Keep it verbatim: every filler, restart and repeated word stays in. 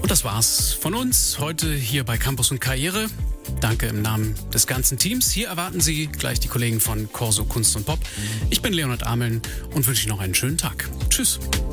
Und das war's von uns heute hier bei Campus und Karriere. Danke im Namen des ganzen Teams. Hier erwarten Sie gleich die Kollegen von Corso Kunst und Pop. Ich bin Leonhard Ameln und wünsche Ihnen noch einen schönen Tag. Tschüss.